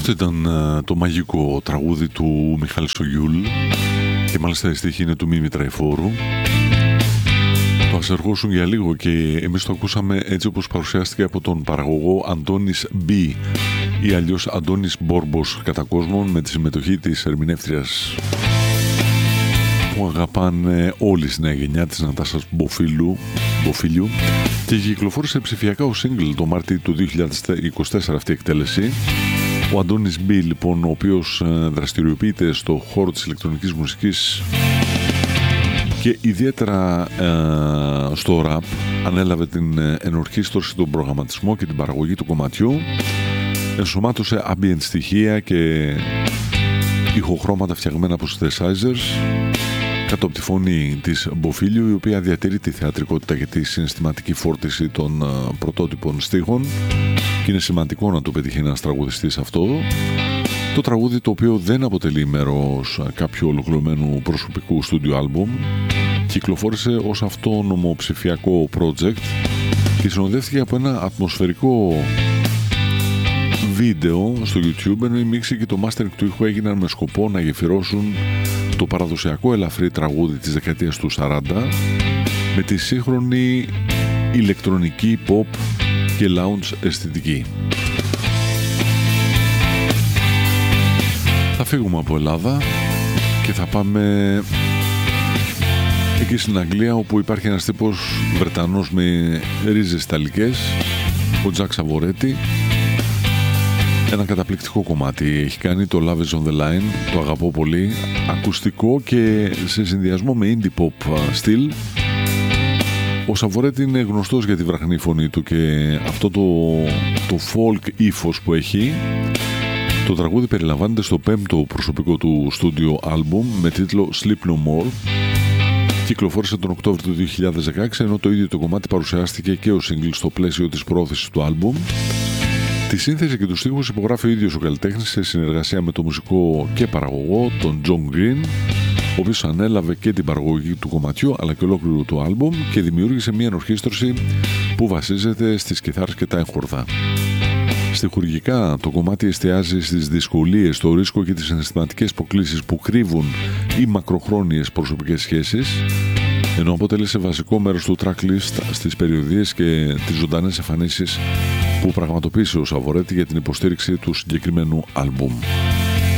Αυτό ήταν το μαγικό τραγούδι του Μιχάλη Σογιούλ και μάλιστα η στίχη είναι του Μίμη Τραϊφόρου. Το ας εργώσουν για λίγο και εμείς το ακούσαμε έτσι όπως παρουσιάστηκε από τον παραγωγό Αντώνης B ή αλλιώς Αντώνης Μπόρμπος κατά κόσμον, με τη συμμετοχή της ερμηνεύτριας που αγαπάνε όλοι στη νέα γενιά της Νατάσας Μποφίλιου και κυκλοφόρησε ψηφιακά ο single το Μάρτιο του 2024 αυτή η εκτέλεση. Ο Αντώνης B, λοιπόν, ο οποίος δραστηριοποιείται στο χώρο της ηλεκτρονικής μουσικής και ιδιαίτερα στο rap, ανέλαβε την ενορχήστρωση, τον προγραμματισμό και την παραγωγή του κομματιού, ενσωμάτωσε ambient στοιχεία και ηχοχρώματα φτιαγμένα από synthesizers κάτω από τη φωνή της Μποφίλιου, η οποία διατηρεί τη θεατρικότητα και τη συναισθηματική φόρτιση των πρωτότυπων στίχων και είναι σημαντικό να το πετύχει ένας τραγουδιστής αυτό. Το τραγούδι, το οποίο δεν αποτελεί μέρος κάποιου ολοκληρωμένου προσωπικού στούντιο άλμπουμ, κυκλοφόρησε ως αυτόνομο ψηφιακό project και συνοδεύτηκε από ένα ατμοσφαιρικό βίντεο στο YouTube, ενώ η μίξη και το mastering του ήχου έγιναν με σκοπό να γεφυρώσουν το παραδοσιακό ελαφρύ τραγούδι της δεκαετίας του 40 με τη σύγχρονη ηλεκτρονική pop και lounge αισθητική. Θα φύγουμε από Ελλάδα και θα πάμε εκεί στην Αγγλία, όπου υπάρχει ένας τύπος Βρετανός με ρίζες ιταλικές, ο Τζακ Σαβορέτη. Ένα καταπληκτικό κομμάτι έχει κάνει, το Love is on the Line, το αγαπώ πολύ, ακουστικό και σε συνδυασμό με indie pop στυλ. Ο Σαβορέτη είναι γνωστός για τη βραχνή φωνή του και αυτό το folk ύφος που έχει. Το τραγούδι περιλαμβάνεται στο 5ο προσωπικό του στούντιο άλμπουμ με τίτλο Sleep No More. Κυκλοφόρησε τον Οκτώβριο του 2016, ενώ το ίδιο το κομμάτι παρουσιάστηκε και ο single στο πλαίσιο της πρόθεσης του άλμπουμ. Τη σύνθεση και τους στίχους υπογράφει ο ίδιος ο καλλιτέχνης σε συνεργασία με το μουσικό και παραγωγό, τον John Green, ο οποίος ανέλαβε και την παραγωγή του κομματιού αλλά και ολόκληρου του άλμπουμ και δημιούργησε μια ενορχήστρωση που βασίζεται στις κιθάρες και τα έγχορδα. Στιχουργικά, το κομμάτι εστιάζει στις δυσκολίες, το ρίσκο και τις συναισθηματικές προκλήσεις που κρύβουν οι μακροχρόνιες προσωπικές σχέσεις, ενώ αποτέλεσε βασικό μέρος του tracklist στις περιοδίες και τις ζωντανές εμφανίσεις που πραγματοποίησε ο Σαβορέτη για την υποστήριξη του συγκεκριμένου άλμπουμ.